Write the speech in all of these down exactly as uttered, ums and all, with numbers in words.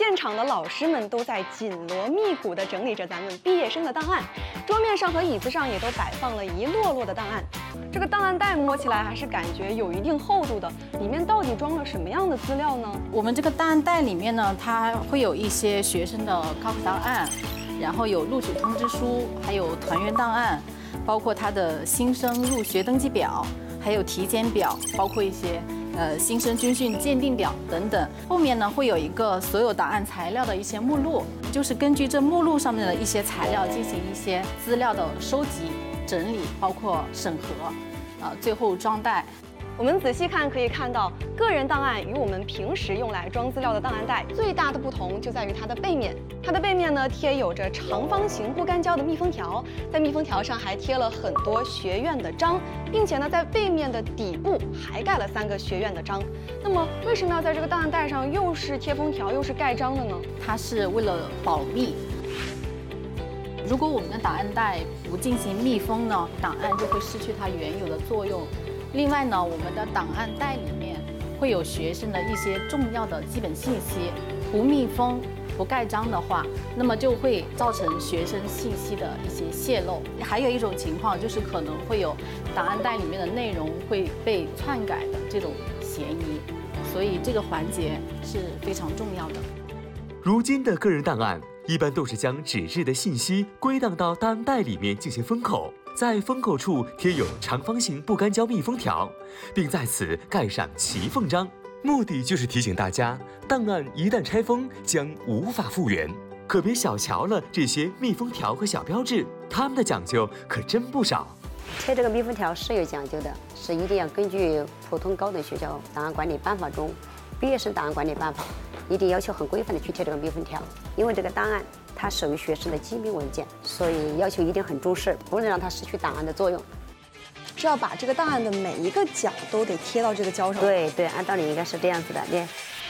现场的老师们都在紧锣密鼓地整理着咱们毕业生的档案，桌面上和椅子上也都摆放了一摞摞的档案。这个档案袋摸起来还是感觉有一定厚度的，里面到底装了什么样的资料呢？ 我们这个档案袋里面呢，它会有一些学生的高考档案，然后有录取通知书，还有团员档案，包括他的新生入学登记表，还有体检表，包括一些呃新生军训鉴定表等等。后面呢会有一个所有档案材料的一些目录，就是根据这目录上面的一些材料进行一些资料的收集、整理，包括审核，啊，最后装袋。 我们仔细看可以看到，个人档案与我们平时用来装资料的档案袋最大的不同就在于它的背面。它的背面呢贴有着长方形不干胶的密封条，在密封条上还贴了很多学院的章，并且呢在背面的底部还盖了三个学院的章。那么为什么要在这个档案袋上又是贴封条又是盖章的呢？ 它是为了保密。如果我们的档案袋不进行密封呢，档案就会失去它原有的作用。另外呢，我们的档案袋里面会有学生的一些重要的基本信息，不密封、不盖章的话，那么就会造成学生信息的一些泄露。还有一种情况就是可能会有档案袋里面的内容会被篡改的这种嫌疑，所以这个环节是非常重要的。 如今的个人档案一般都是将纸质的信息归档到档案袋里面进行封口，在封口处贴有长方形不干胶密封条，并在此盖上齐缝章，目的就是提醒大家，档案一旦拆封将无法复原。可别小瞧了这些密封条和小标志，它们的讲究可真不少。 贴这个密封条是有讲究的，是一定要根据普通高等学校档案管理办法中毕业生档案管理办法，一定要求很规范的去贴这个密封条，因为这个档案它属于学生的机密文件，所以要求一定很重视，不能让它失去档案的作用。 是要把这个档案的每一个角都得贴到这个胶上。 对对，按道理应该是这样子的，对。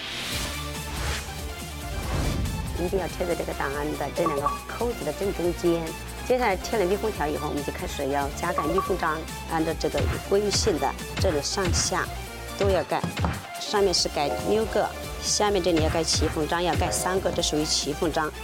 一定要贴在这个档案的这两个扣子的正中间。接下来贴了密封条以后，我们就开始要加盖密封章，按照这个规性的，这里上下都要盖，上面是盖六个，下面这里要盖齐缝章，要盖三个，这属于齐缝章。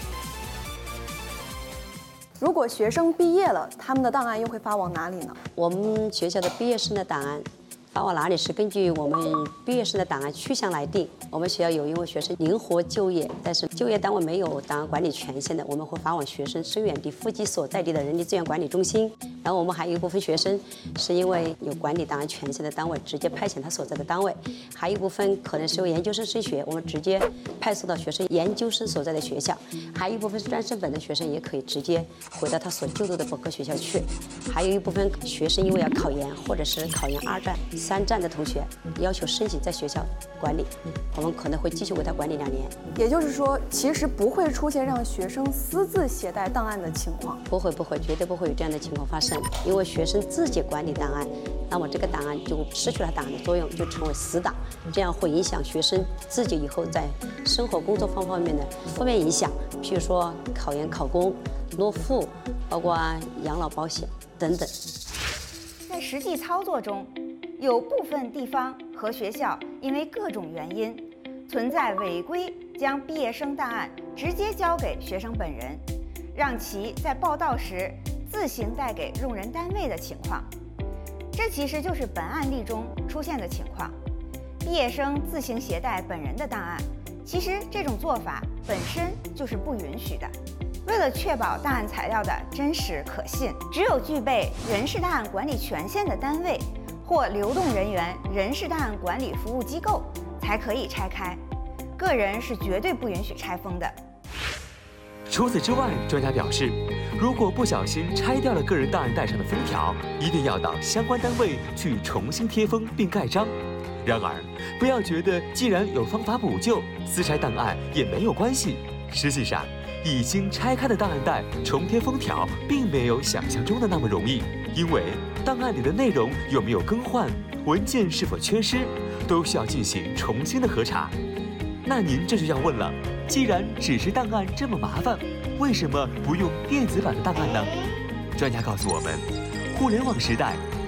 如果学生毕业了，他们的档案又会发往哪里呢？ 我们学校的毕业生的档案发往哪里是根据我们毕业生的档案去向来定。我们学校有因为学生灵活就业，但是就业单位没有档案管理权限的，我们会发往学生生源地户籍所在地的人力资源管理中心。然后我们还有一部分学生是因为有管理档案权限的单位直接派遣他所在的单位，还有一部分可能是为研究生升学，我们直接派送到学生研究生所在的学校，还有一部分是专升本的学生也可以直接回到他所就读的本科学校去，还有一部分学生因为要考研或者是考研二战、三战的同学要求申请在学校管理，我们可能会继续为他管理两年。 也就是说，其实不会出现让学生私自携带档案的情况。 不会不会，绝对不会有这样的情况发生。因为学生自己管理档案，那么这个档案就失去了档案的作用，就成为死档，这样会影响学生自己以后在生活工作方方面面的负面影响，譬如说考研考公、落户，包括养老保险等等。 在实际操作中，有部分地方和学校因为各种原因存在违规将毕业生档案直接交给学生本人，让其在报到时自行带给用人单位的情况。这其实就是本案例中出现的情况，毕业生自行携带本人的档案，其实这种做法本身就是不允许的。为了确保档案材料的真实可信，只有具备人事档案管理权限的单位或流动人员人事档案管理服务机构才可以拆开，个人是绝对不允许拆封的。 除此之外，专家表示，如果不小心拆掉了个人档案袋上的封条，一定要到相关单位去重新贴封并盖章。然而，不要觉得既然有方法补救，私拆档案也没有关系。实际上，已经拆开的档案袋重贴封条，并没有想象中的那么容易，因为档案里的内容有没有更换，文件是否缺失，都需要进行重新的核查。那您这就要问了，既然纸质档案这么麻烦，为什么不用电子版的档案呢？专家告诉我们，互联网时代，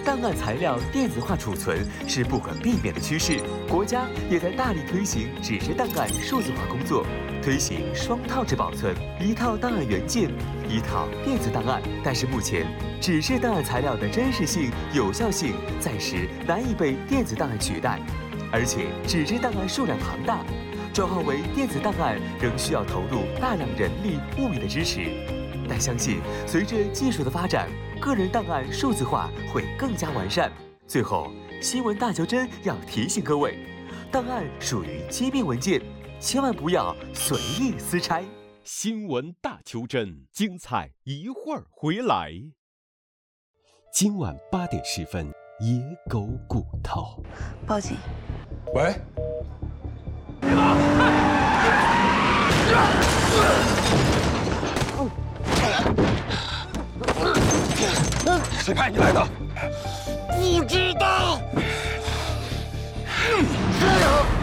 档案材料电子化储存是不可避免的趋势，国家也在大力推行纸质档案数字化工作，推行双套制保存，一套档案元件，一套电子档案。但是目前，纸质档案材料的真实性、有效性暂时难以被电子档案取代，而且纸质档案数量庞大，转化为电子档案仍需要投入大量人力物力的支持。但相信随着技术的发展，个人档案数字化会更加完善。最后，新闻大求真要提醒各位，档案属于机密文件，千万不要随意私拆。 新闻大求真，精彩一会儿回来。今晚八点十分，野狗骨头。 报警。 喂。谁派你来的？ 不知道。 说呀！